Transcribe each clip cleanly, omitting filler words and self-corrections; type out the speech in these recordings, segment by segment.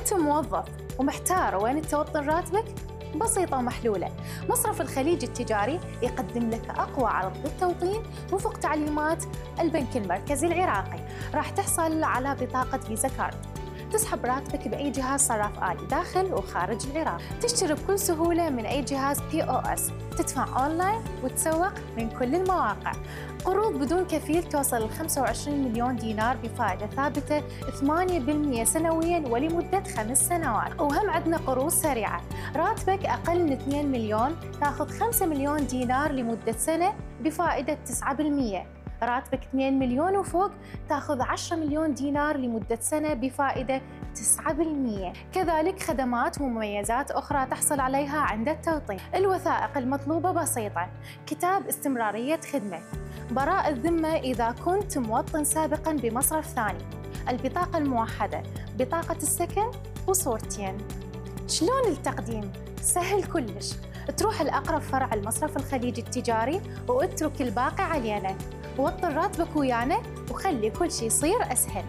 كنت موظف ومحتار وين توطن راتبك؟ بسيطة ومحلولة. مصرف الخليج التجاري يقدم لك أقوى عرض للتوطين وفق تعليمات البنك المركزي العراقي. راح تحصل على بطاقة فيزا كارد، تسحب راتبك بأي جهاز صراف آلي داخل وخارج العراق، تشتري بكل سهولة من أي جهاز POS، تدفع أونلاين وتسوق من كل المواقع. قروض بدون كفيل توصل ل 25 مليون دينار بفائدة ثابتة 8% سنوياً ولمدة 5 سنوات. وهم عندنا قروض سريعة، راتبك أقل من 2 مليون تاخذ 5 مليون دينار لمدة سنة بفائدة 9%. راتبك 2 مليون وفوق تاخذ 10 مليون دينار لمدة سنة بفائدة 9%. كذلك خدمات ومميزات أخرى تحصل عليها عند التوطين. الوثائق المطلوبة بسيطة: كتاب استمرارية خدمة، براءة الذمة إذا كنت موطن سابقاً بمصرف ثاني، البطاقة الموحدة، بطاقة السكن وصورتين. شلون التقديم؟ سهل كلش، تروح الأقرب فرع المصرف الخليجي التجاري واترك الباقي علينا. وطن راتبك ويانا وخلي كل شيء يصير أسهل.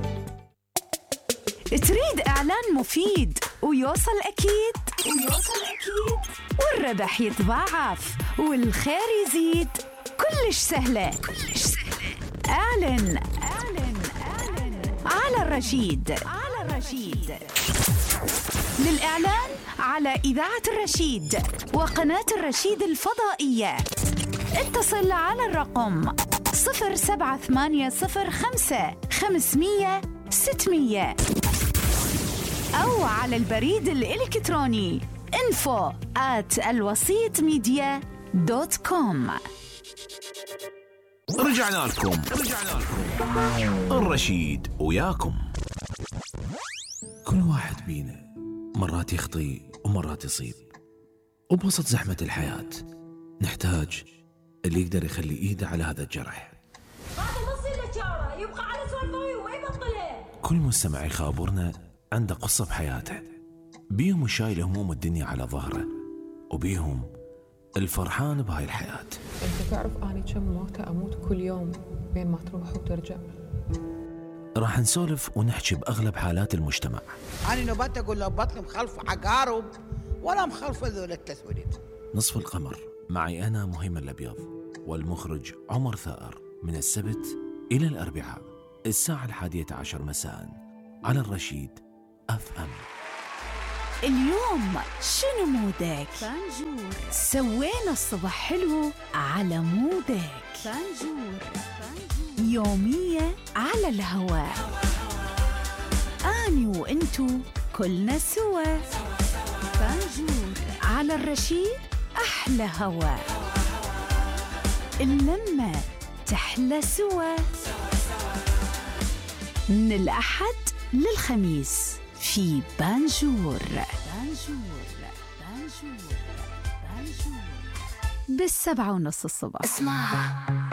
تريد إعلان مفيد ويوصل أكيد والربح يتضاعف والخير يزيد؟ كلش سهلة. اعلن على الرشيد. للإعلان على إذاعة الرشيد وقناة الرشيد الفضائية اتصل على الرقم 07805 500 600 أو على البريد الإلكتروني info@alwasitmedia.com. رجعنا لكم الرشيد وياكم. كل واحد بينا مرات يخطي ومرات يصيب، وبوسط زحمة الحياة نحتاج اللي يقدر يخلي إيده على هذا الجرح. يبقى على سوالفه ويبطله. كل مستمع يخابرنا عنده قصة بحياته، بيهم شايل هموم الدنيا على ظهره، وبيهم الفرحان بهاي الحياة. انت تعرف اني كم موتة اموت كل يوم بين ما تروح وترجع. راح نسولف ونحكي بأغلب حالات المجتمع. أنا نبات أقول له بطني مخلف عقارب ولا مخلف ذول التسويد. نصف القمر معي أنا مهيمن الأبيض والمخرج عمر ثائر، من السبت إلى الأربعاء الساعة 11 مساء على الرشيد FM. اليوم شنو مودك؟ بانجور. سوينا الصبح حلو على مودك. بانجور. يومية على الهواء، أني وإنتو كلنا سوا. بانجور على الرشيد، أحلى هواء، اللمة تحلى سوا. من الأحد للخميس في بانجور. بالسبعة ونص الصبح. اسمعها.